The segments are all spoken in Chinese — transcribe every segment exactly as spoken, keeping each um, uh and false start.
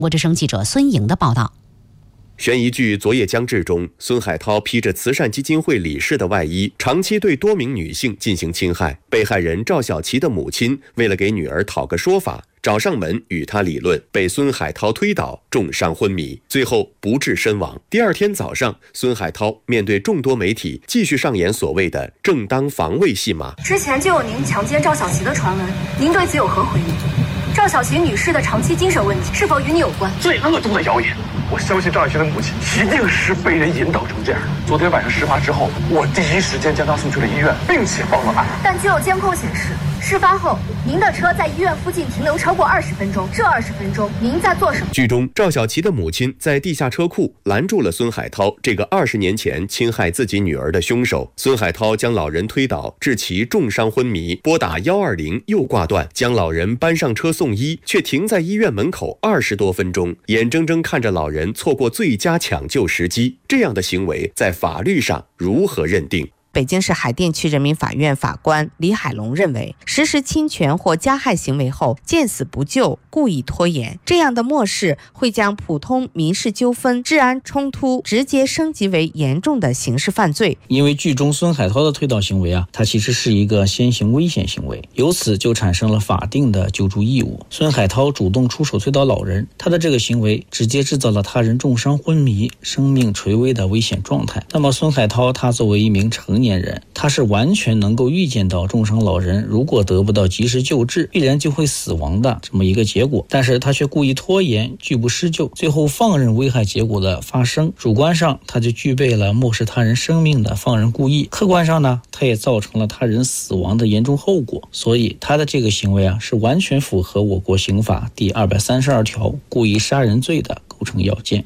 我之声记者孙莹的报道。 悬疑剧《昨夜将至》中，孙海涛披着慈善基金会理事的外衣，长期对多名女性进行侵害。被害人赵小琪的母亲为了给女儿讨个说法，找上门与他理论，被孙海涛推倒，重伤昏迷，最后不治身亡。第二天早上，孙海涛面对众多媒体，继续上演所谓的正当防卫戏码。 之前就有您强奸赵小琪的传闻，您对此有何回应？赵小琪女士的长期精神问题是否与你有关？ 最恶毒的谣言，我相信赵小琪的母亲一定是被人引导成这样的。昨天晚上事发之后，我第一时间将她送去了医院，并且报了案。 但据有监控显示，事发后您的车在医院附近停留超过二十分钟，这二十分钟您在做什么？ 剧中，赵小琪的母亲在地下车库拦住了孙海涛这个二十年前侵害自己女儿的凶手。孙海涛将老人推倒，致其重伤昏迷，拨打一二零又挂断，将老人搬上车送医，却停在医院门口二十多分钟，眼睁睁看着老人错过最佳抢救时机。这样的行为在法律上如何认定？ 北京市海淀区人民法院法官李海龙认为，实施侵权或加害行为后见死不救，故意拖延，这样的漠视会将普通民事纠纷、治安冲突直接升级为严重的刑事犯罪。 因为剧中孙海涛的推倒行为啊，它其实是一个先行危险行为，由此就产生了法定的救助义务。孙海涛主动出手推倒老人，他的这个行为直接制造了他人重伤昏迷、生命垂危的危险状态。那么孙海涛他作为一名成年人，他是完全能够预见到重伤老人如果得不到及时救治，必然就会死亡的这么一个结果，但是他却故意拖延，拒不施救，最后放任危害结果的发生。主观上他就具备了漠视他人生命的放任故意，客观上呢，他也造成了他人死亡的严重后果，所以他的这个行为啊，是完全符合我国刑法第二百三十二条故意杀人罪的构成要件。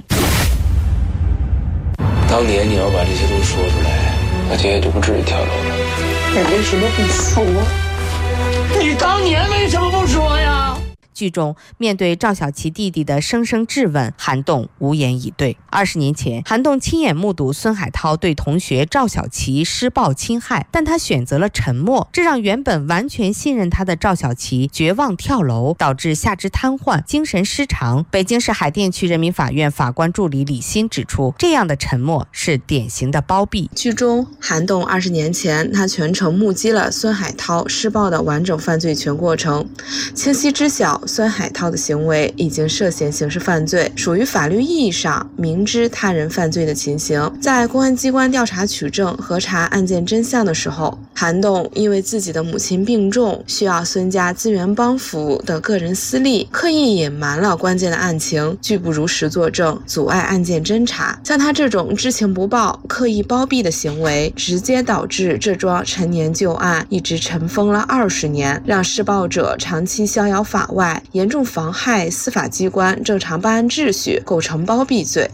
当年你要把这些都说出来，我今天就不至于跳楼了。 你为什么不说？你当年为什么不说呀？ 剧中面对赵小琪弟弟的声声质问，韩栋无言以对。二十年前，韩栋亲眼目睹孙海涛对同学赵小琪施暴侵害，但他选择了沉默，这让原本完全信任他的赵小琪绝望跳楼，导致下肢瘫痪、精神失常。北京市海淀区人民法院法官助理李欣指出，这样的沉默是典型的包庇。 剧中，韩栋二十年前，他全程目击了孙海涛施暴的完整犯罪全过程，清晰知晓孙海涛的行为已经涉嫌刑事犯罪，属于法律意义上明知他人犯罪的情形。在公安机关调查取证、核查案件真相的时候，韩栋因为自己的母亲病重，需要孙家资源帮扶的个人私利，刻意隐瞒了关键的案情，拒不如实作证，阻碍案件侦查。像他这种知情不报、刻意包庇的行为，直接导致这桩陈年旧案一直尘封了二十年，让施暴者长期逍遥法外，严重妨害司法机关正常办案秩序，构成包庇罪。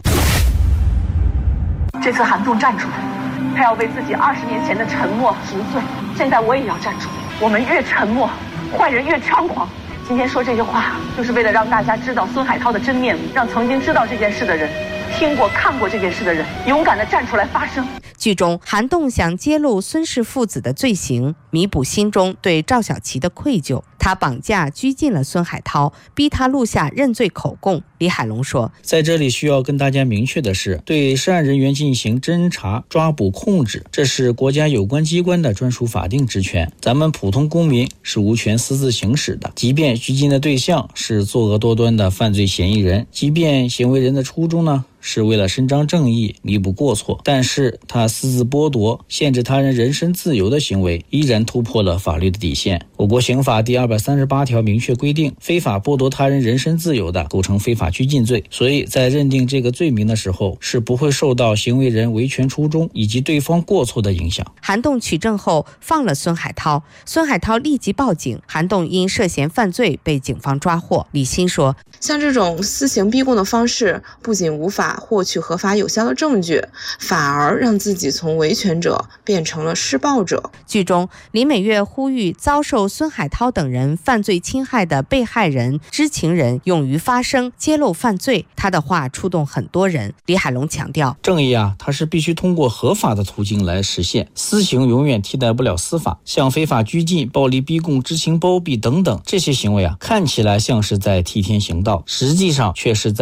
这次韩栋站出来，他要为自己二十年前的沉默赎罪。现在我也要站出来，我们越沉默，坏人越猖狂。今天说这些话，就是为了让大家知道孙海涛的真面目，让曾经知道这件事的人、听过、看过这件事的人，勇敢地站出来发声。 剧中，韩栋想揭露孙氏父子的罪行，弥补心中对赵小琪的愧疚。他绑架拘禁了孙海涛，逼他录下认罪口供。李海龙说， 在这里需要跟大家明确的是，对涉案人员进行侦查、抓捕、控制，这是国家有关机关的专属法定职权，咱们普通公民是无权私自行使的。即便拘禁的对象是作恶多端的犯罪嫌疑人，即便行为人的初衷呢是为了伸张正义、弥补过错，但是他私自剥夺、限制他人人身自由的行为，依然突破了法律的底线。我国刑法第二百三十八条明确规定，非法剥夺他人人身自由的，构成非法拘禁罪。所以在认定这个罪名的时候，是不会受到行为人维权初衷以及对方过错的影响。 韩栋取证后放了孙海涛，孙海涛立即报警，韩栋因涉嫌犯罪被警方抓获。李欣说， 像这种私刑逼供的方式，不仅无法法获取合法有效的证据，反而让自己从维权者变成了施暴者。 剧中，李美月呼吁遭受孙海涛等人犯罪侵害的被害人、知情人勇于发声，揭露犯罪。她的话触动很多人。李海龙强调， 正义啊，它是必须通过合法的途径来实现，私刑永远替代不了司法。像非法拘禁、暴力逼供、知情包庇等等这些行为啊，看起来像是在替天行道，实际上却是在